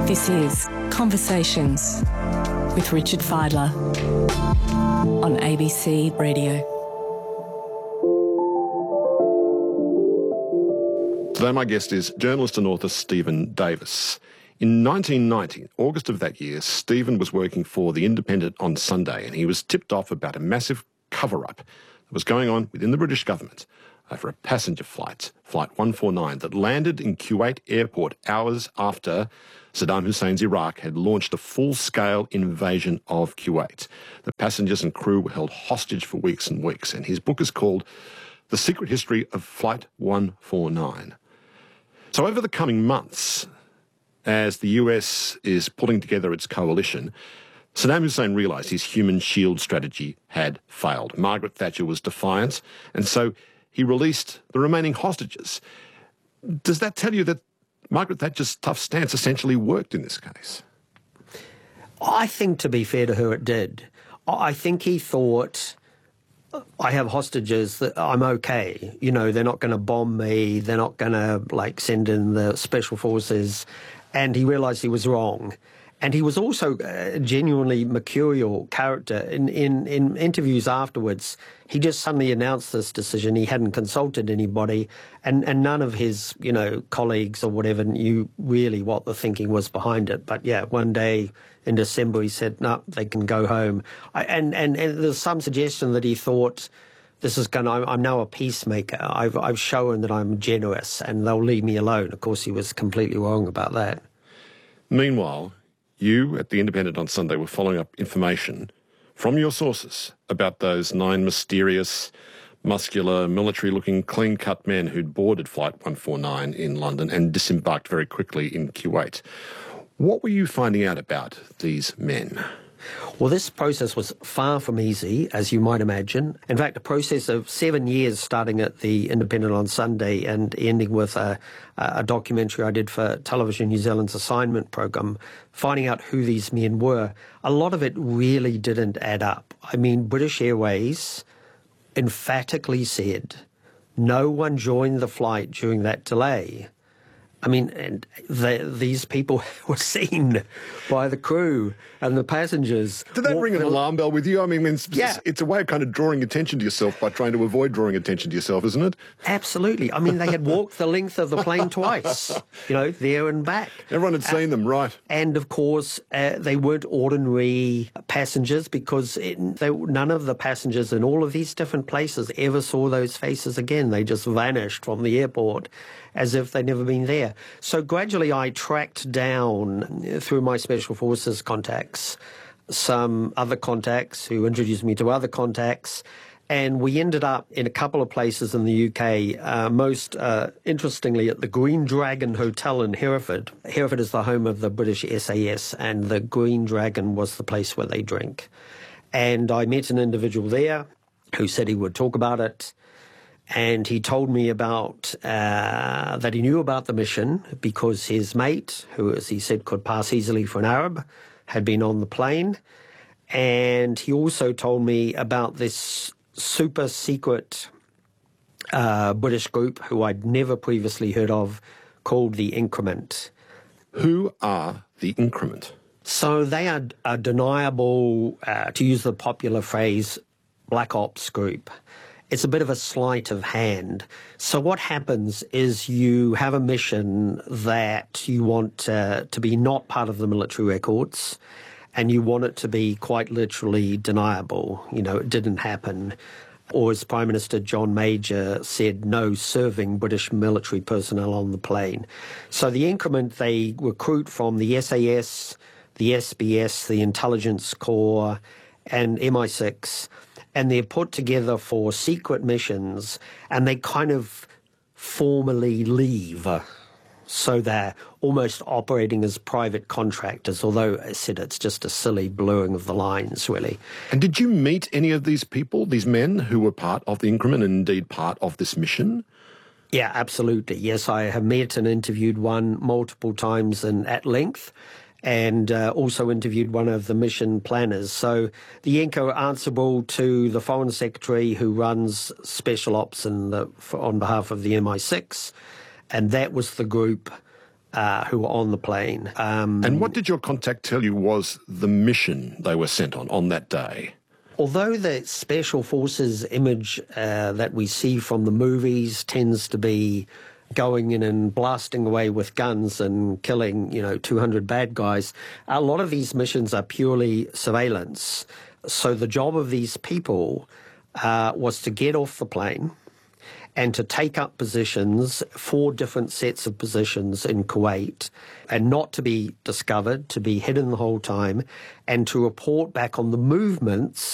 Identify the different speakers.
Speaker 1: This is Conversations with Richard Fidler on ABC Radio.
Speaker 2: Today my guest is journalist and author Stephen Davis. In 1990, August of that year, Stephen was working for The Independent on Sunday, and he was tipped off about a massive cover-up that was going on within the British government over a passenger flight, Flight 149, that landed in Kuwait airport hours after Saddam Hussein's Iraq had launched a full-scale invasion of Kuwait. The passengers and crew were held hostage for weeks and weeks, and his book is called The Secret History of Flight 149. So over the coming months, as the US is pulling together its coalition, Saddam Hussein realised his human shield strategy had failed. Margaret Thatcher was defiant, and so he released the remaining hostages. Does that tell you that Margaret Thatcher's tough stance essentially worked in this case?
Speaker 3: I think, to be fair to her, it did. I think he thought, I have hostages, that I'm okay. You know, they're not going to bomb me. They're not going to, send in the special forces. And he realised he was wrong. And he was also a genuinely mercurial character. In interviews afterwards, he just suddenly announced this decision. He hadn't consulted anybody, and none of his, colleagues or whatever knew really what the thinking was behind it. But yeah, one day in December, he said, no, they can go home. And there's some suggestion that he thought, I'm now a peacemaker. I've shown that I'm generous and they'll leave me alone. Of course, he was completely wrong about that.
Speaker 2: Meanwhile, you at The Independent on Sunday were following up information from your sources about those 9 mysterious, muscular, military-looking, clean-cut men who'd boarded Flight 149 in London and disembarked very quickly in Kuwait. What were you finding out about these men?
Speaker 3: Well, this process was far from easy, as you might imagine. In fact, a process of 7 years, starting at The Independent on Sunday and ending with a documentary I did for Television New Zealand's assignment program, finding out who these men were. A lot of it really didn't add up. I mean, British Airways emphatically said no one joined the flight during that delay. I mean, and these people were seen by the crew and the passengers.
Speaker 2: Did that ring an alarm bell with you? I mean, it's a way of kind of drawing attention to yourself by trying to avoid drawing attention to yourself, isn't it?
Speaker 3: Absolutely. I mean, they had walked the length of the plane twice, there and back.
Speaker 2: Everyone had seen them, right.
Speaker 3: And, of course, they weren't ordinary passengers because none of the passengers in all of these different places ever saw those faces again. They just vanished from the airport as if they'd never been there. So gradually I tracked down, through my Special Forces contacts, some other contacts who introduced me to other contacts, and we ended up in a couple of places in the UK, most interestingly at the Green Dragon Hotel in Hereford. Hereford is the home of the British SAS, and the Green Dragon was the place where they drink. And I met an individual there who said he would talk about it. And he told me about that he knew about the mission because his mate, who, as he said, could pass easily for an Arab, had been on the plane. And he also told me about this super secret British group who I'd never previously heard of called the Increment.
Speaker 2: Who are the Increment?
Speaker 3: So they are a deniable, to use the popular phrase, black ops group. It's a bit of a sleight of hand. So what happens is you have a mission that you want to be not part of the military records, and you want it to be quite literally deniable. It didn't happen. Or as Prime Minister John Major said, no serving British military personnel on the plane. So the Increment, they recruit from the SAS, the SBS, the Intelligence Corps, and MI6, and they're put together for secret missions, and they kind of formally leave. So they're almost operating as private contractors, although, I said, it's just a silly blurring of the lines, really.
Speaker 2: And did you meet any of these people, these men who were part of the Increment and indeed part of this mission?
Speaker 3: Yeah, absolutely. Yes, I have met and interviewed one multiple times and at length, and also interviewed one of the mission planners. So the Inco are answerable to the Foreign Secretary who runs Special Ops on behalf of the MI6, and that was the group who were on the plane.
Speaker 2: And what did your contact tell you was the mission they were sent on that day?
Speaker 3: Although the Special Forces image that we see from the movies tends to be going in and blasting away with guns and killing, 200 bad guys, a lot of these missions are purely surveillance. So the job of these people was to get off the plane and to take up positions, 4 different sets of positions in Kuwait, and not to be discovered, to be hidden the whole time, and to report back on the movements